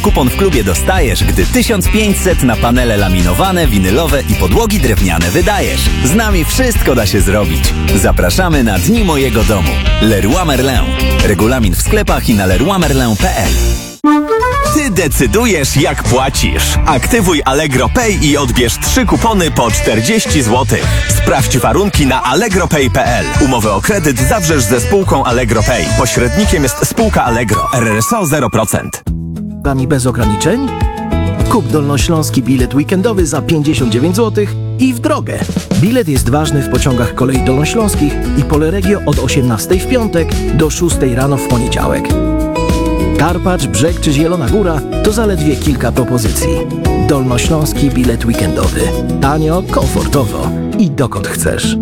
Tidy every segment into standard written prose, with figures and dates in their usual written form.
Kupon w klubie dostajesz, gdy 1500 na panele laminowane, winylowe i podłogi drewniane wydajesz. Z nami wszystko da się zrobić. Zapraszamy na Dni Mojego Domu. Leroy Merlin. Regulamin w sklepach i na leroymerlin.pl. Ty decydujesz, jak płacisz. Aktywuj Allegro Pay i odbierz 3 kupony po 40 zł. Sprawdź warunki na allegropay.pl. Umowę o kredyt zawrzesz ze spółką Allegro Pay. Pośrednikiem jest spółka Allegro. RRSO 0%. Bez ograniczeń? Kup dolnośląski bilet weekendowy za 59 zł i w drogę. Bilet jest ważny w pociągach kolei dolnośląskich i Poleregio od 18 w piątek do 6 rano w poniedziałek. Karpacz, Brzeg czy Zielona Góra to zaledwie kilka propozycji. Dolnośląski bilet weekendowy. Tanio, komfortowo i dokąd chcesz.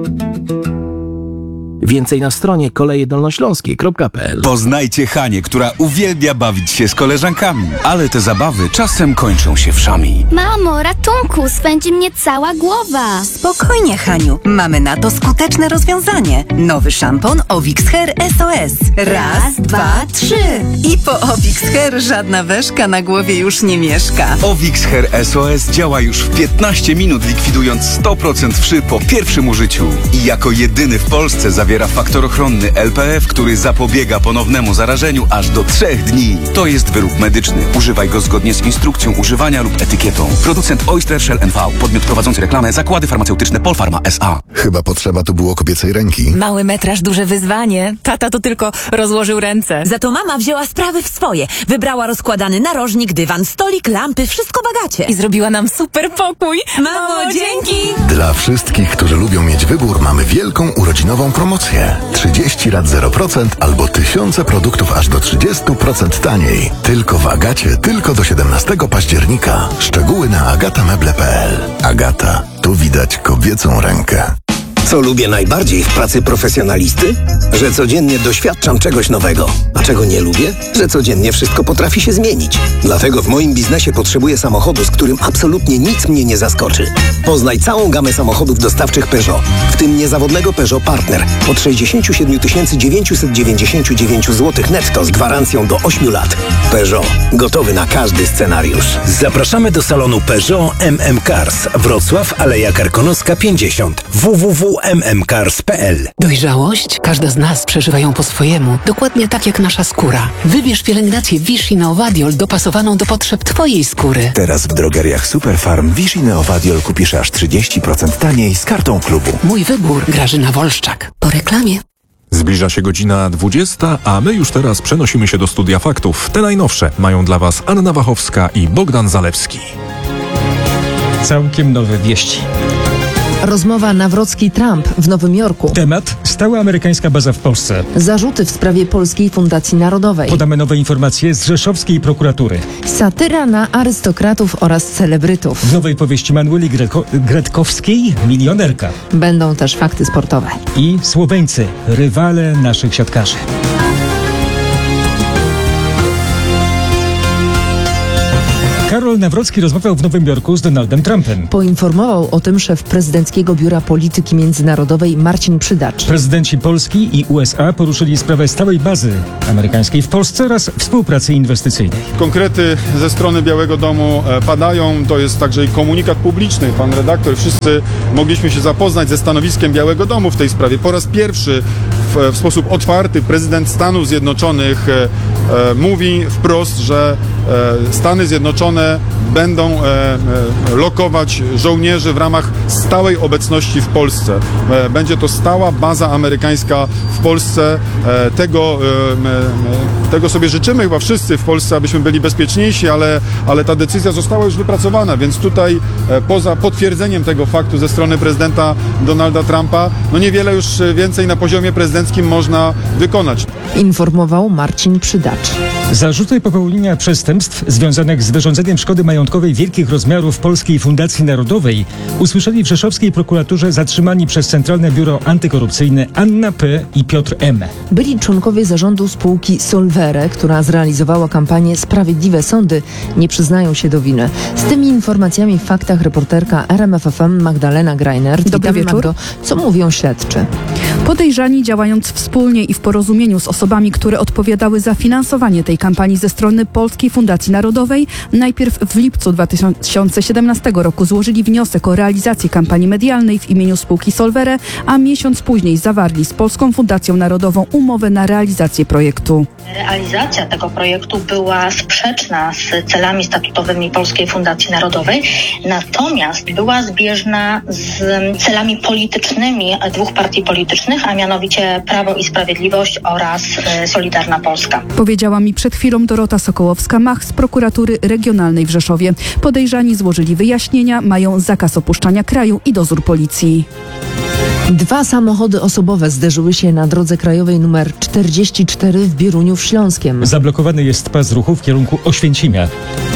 Więcej na stronie kolejedolnośląskiej.pl. Poznajcie Hanię, która uwielbia bawić się z koleżankami, ale te zabawy czasem kończą się wszami. Mamo, ratunku, swędzi mnie cała głowa. Spokojnie, Haniu, mamy na to skuteczne rozwiązanie. Nowy szampon Ovix Hair SOS. Raz, dwa, trzy. I po Ovix Hair żadna weszka na głowie już nie mieszka. Ovix Hair SOS działa już w 15 minut, likwidując 100% wszy po pierwszym użyciu. I jako jedyny w Polsce zawiera faktor ochronny LPF, który zapobiega ponownemu zarażeniu aż do 3 dni. To jest wyrób medyczny. Używaj go zgodnie z instrukcją używania lub etykietą. Producent Oyster Shell NV. Podmiot prowadzący reklamę. Zakłady farmaceutyczne Polpharma S.A. Chyba potrzeba tu było kobiecej ręki. Mały metraż, duże wyzwanie. Tata to tylko rozłożył ręce. Za to mama wzięła sprawy w swoje. Wybrała rozkładany narożnik, dywan, stolik, lampy, wszystko bagacie. I zrobiła nam super pokój. Mamo, dzięki! Dla wszystkich, którzy lubią mieć wybór, mamy wielką urodzinową promocję. 30 lat 0% albo tysiące produktów aż do 30% taniej. Tylko w Agacie, tylko do 17 października. Szczegóły na agatameble.pl. Agata, tu widać kobiecą rękę. Co lubię najbardziej w pracy profesjonalisty? Że codziennie doświadczam czegoś nowego. A czego nie lubię? Że codziennie wszystko potrafi się zmienić. Dlatego w moim biznesie potrzebuję samochodu, z którym absolutnie nic mnie nie zaskoczy. Poznaj całą gamę samochodów dostawczych Peugeot, w tym niezawodnego Peugeot Partner od 67 999 zł netto z gwarancją do 8 lat. Peugeot. Gotowy na każdy scenariusz. Zapraszamy do salonu Peugeot MM Cars. Wrocław, Aleja Karkonoska 50. www.mmcars.pl. Dojrzałość? Każda z nas przeżywa ją po swojemu. Dokładnie tak jak nasza skóra. Wybierz pielęgnację Vichy Neovadiol dopasowaną do potrzeb Twojej skóry. Teraz w drogeriach Superfarm Vichy Neovadiol kupisz aż 30% taniej z kartą klubu. Mój wybór. Grażyna Wolszczak. Po reklamie. Zbliża się godzina 20, a my już teraz przenosimy się do studia faktów. Te najnowsze mają dla Was Anna Wachowska i Bogdan Zalewski. Całkiem nowe wieści. Rozmowa Nawrocki-Trump w Nowym Jorku. Temat: stała amerykańska baza w Polsce. Zarzuty w sprawie Polskiej Fundacji Narodowej. Podamy nowe informacje z rzeszowskiej prokuratury. Satyra na arystokratów oraz celebrytów. W nowej powieści Manueli Gretkowskiej Milionerka. Będą też fakty sportowe. I Słoweńcy, rywale naszych siatkarzy. Karol Nawrocki rozmawiał w Nowym Jorku z Donaldem Trumpem. Poinformował o tym szef prezydenckiego Biura Polityki Międzynarodowej Marcin Przydacz. Prezydenci Polski i USA poruszyli sprawę stałej bazy amerykańskiej w Polsce oraz współpracy inwestycyjnej. Konkrety ze strony Białego Domu padają. To jest także i komunikat publiczny. Pan redaktor, wszyscy mogliśmy się zapoznać ze stanowiskiem Białego Domu w tej sprawie. Po raz pierwszy w sposób otwarty prezydent Stanów Zjednoczonych mówi wprost, że Stany Zjednoczone będą lokować żołnierzy w ramach stałej obecności w Polsce. Będzie to stała baza amerykańska w Polsce. Tego sobie życzymy chyba wszyscy w Polsce, abyśmy byli bezpieczniejsi, ale ta decyzja została już wypracowana, więc tutaj poza potwierdzeniem tego faktu ze strony prezydenta Donalda Trumpa, no niewiele już więcej na poziomie prezydenckim można wykonać. Informował Marcin Przydacz. Zarzuty popełnienia przestępstw związanych z wyrządzeniem szkody majątkowej wielkich rozmiarów Polskiej Fundacji Narodowej usłyszeli w rzeszowskiej prokuraturze zatrzymani przez Centralne Biuro Antykorupcyjne Anna P. i Piotr M. Byli członkowie zarządu spółki Solvere, która zrealizowała kampanię Sprawiedliwe Sądy, nie przyznają się do winy. Z tymi informacjami w faktach reporterka RMFFM Magdalena Greiner. Dobry wieczór. Magdo, co mówią śledczy? Podejrzani, działając wspólnie i w porozumieniu z osobami, które odpowiadały za finansowanie tej tej kampanii ze strony Polskiej Fundacji Narodowej. Najpierw w lipcu 2017 roku złożyli wniosek o realizację kampanii medialnej w imieniu spółki Solvere, a miesiąc później zawarli z Polską Fundacją Narodową umowę na realizację projektu. Realizacja tego projektu była sprzeczna z celami statutowymi Polskiej Fundacji Narodowej, natomiast była zbieżna z celami politycznymi dwóch partii politycznych, a mianowicie Prawo i Sprawiedliwość oraz Solidarna Polska. Powiedziała mi przed chwilą Dorota Sokołowska-Mach z prokuratury regionalnej w Rzeszowie. Podejrzani złożyli wyjaśnienia, mają zakaz opuszczania kraju i dozór policji. 2 samochody osobowe zderzyły się na drodze krajowej nr 44 w Bieruniu Śląskiem. Zablokowany jest pas ruchu w kierunku Oświęcimia.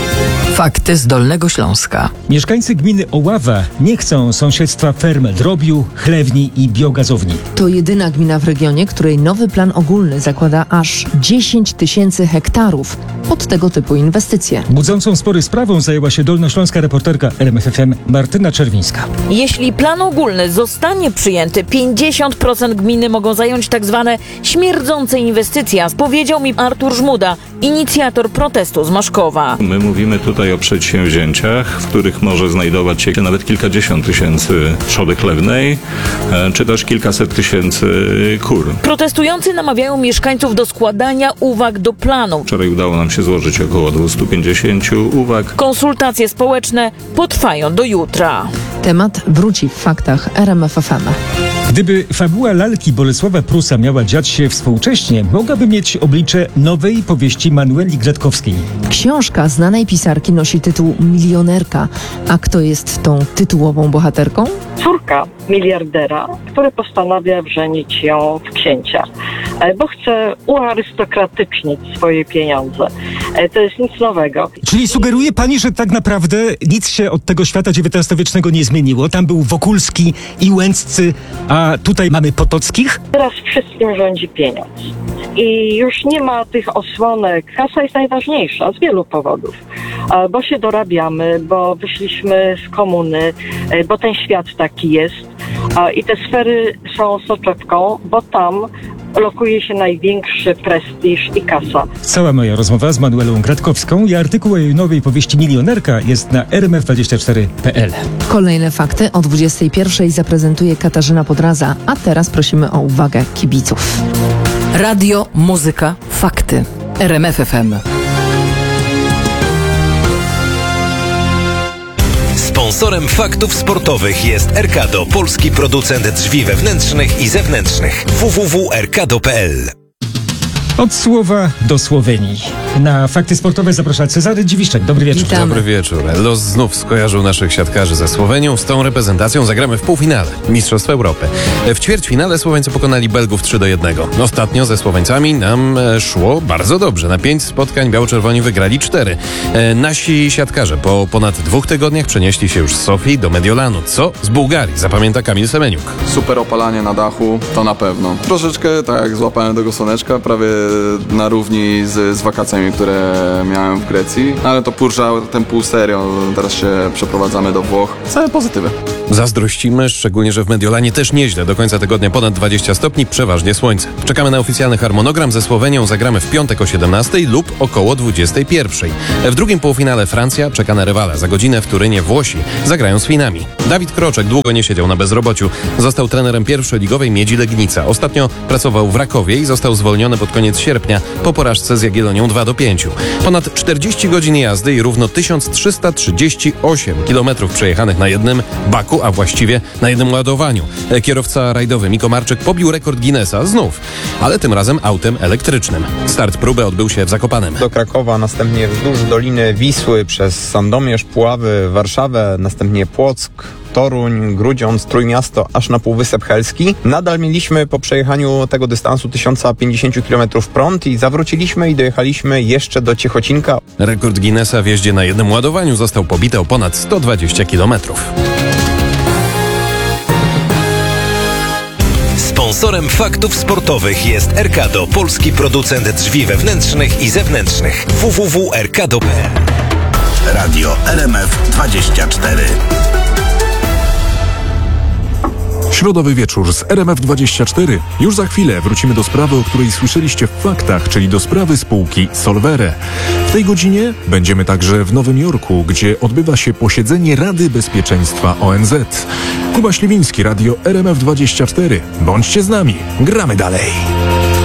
Fakty z Dolnego Śląska. Mieszkańcy gminy Oława nie chcą sąsiedztwa ferm drobiu, chlewni i biogazowni. To jedyna gmina w regionie, której nowy plan ogólny zakłada aż 10 000 hektarów pod tego typu inwestycje. Budzącą spory sprawą zajęła się dolnośląska reporterka RMFFM Martyna Czerwińska. Jeśli plan ogólny zostanie przyjęty, 50% gminy mogą zająć tak zwane śmierdzące inwestycje, powiedział mi Artur Żmuda, inicjator protestu z Maszkowa. My mówimy tutaj o przedsięwzięciach, w których może znajdować się nawet kilkadziesiąt tysięcy trzody chlewnej, czy też kilkaset tysięcy kur. Protestujący namawiają mieszkańców do składania uwag do planu. Wczoraj udało nam się złożyć około 250 uwag. Konsultacje społeczne potrwają do jutra. Temat wróci w faktach RMFFM. Gdyby fabuła lalki Bolesława Prusa miała dziać się współcześnie, mogłaby mieć oblicze nowej powieści Manueli Gretkowskiej. Książka znanej pisarki nosi tytuł Milionerka. A kto jest tą tytułową bohaterką? Córka miliardera, który postanawia wrzenić ją w księcia, bo chce uarystokratycznić swoje pieniądze. To jest nic nowego. Czyli sugeruje pani, że tak naprawdę nic się od tego świata XIX-wiecznego nie zmieniło? Tam był Wokulski i Łęccy, a tutaj mamy Potockich? Teraz wszystkim rządzi pieniądz. I już nie ma tych osłonek. Kasa jest najważniejsza z wielu powodów. Bo się dorabiamy, bo wyszliśmy z komuny, bo ten świat taki jest. I te sfery są soczewką, bo tam lokuje się największy prestiż i kasa. Cała moja rozmowa z Manuelą Gretkowską i artykuł o jej nowej powieści Milionerka jest na rmf24.pl. Kolejne fakty o 21.00 zaprezentuje Katarzyna Podraza, a teraz prosimy o uwagę kibiców. Radio, muzyka, fakty. RMFFM. Sponsorem faktów sportowych jest Erkado, polski producent drzwi wewnętrznych i zewnętrznych. www.erkado.pl. Od słowa do Słowenii. Na fakty sportowe zaprasza Cezary Dziwiszczak. Dobry wieczór. Witamy. Dobry wieczór. Los znów skojarzył naszych siatkarzy ze Słowenią. Z tą reprezentacją zagramy w półfinale Mistrzostw Europy. W ćwierćfinale Słoweńcy pokonali Belgów 3-1. Ostatnio ze Słoweńcami nam szło bardzo dobrze. Na 5 spotkań biało-czerwoni wygrali 4. Nasi siatkarze po ponad 2 tygodniach przenieśli się już z Sofii do Mediolanu. Co z Bułgarii? Zapamięta Kamil Semeniuk. Super opalanie na dachu, to na pewno. Troszeczkę tak jak złapałem tego słoneczka, prawie na równi z wakacjami, które miałem w Grecji, ale to ten pół serio, teraz się przeprowadzamy do Włoch. Same pozytywy. Zazdrościmy, szczególnie, że w Mediolanie też nieźle. Do końca tygodnia ponad 20 stopni, przeważnie słońce. Czekamy na oficjalny harmonogram. Ze Słowenią zagramy w piątek o 17 lub około 21. W drugim półfinale Francja czeka na rywala. Za godzinę w Turynie Włosi zagrają z Finami. Dawid Kroczek długo nie siedział na bezrobociu. Został trenerem pierwszoligowej Miedzi Legnica. Ostatnio pracował w Rakowie i został zwolniony pod koniec sierpnia po porażce z Jagiellonią 2-5. Ponad 40 godzin jazdy i równo 1338 km przejechanych na jednym baku, a właściwie na jednym ładowaniu. Kierowca rajdowy Miko Marczyk pobił rekord Guinnessa znów, ale tym razem autem elektrycznym. Start próby odbył się w Zakopanem. Do Krakowa, następnie wzdłuż Doliny Wisły, przez Sandomierz, Puławy, Warszawę, następnie Płock, Toruń, Grudziądz, Trójmiasto, aż na Półwysep Helski. Nadal mieliśmy po przejechaniu tego dystansu 1050 km prąd i zawróciliśmy i dojechaliśmy jeszcze do Ciechocinka. Rekord Guinnessa w jeździe na jednym ładowaniu został pobity o ponad 120 km. Sponsorem faktów sportowych jest Erkado, polski producent drzwi wewnętrznych i zewnętrznych. www.erkado.pl. Radio RMF 24. Środowy wieczór z RMF24. Już za chwilę wrócimy do sprawy, o której słyszeliście w faktach, czyli do sprawy spółki Solvere. W tej godzinie będziemy także w Nowym Jorku, gdzie odbywa się posiedzenie Rady Bezpieczeństwa ONZ. Kuba Śliwiński, Radio RMF24. Bądźcie z nami, gramy dalej.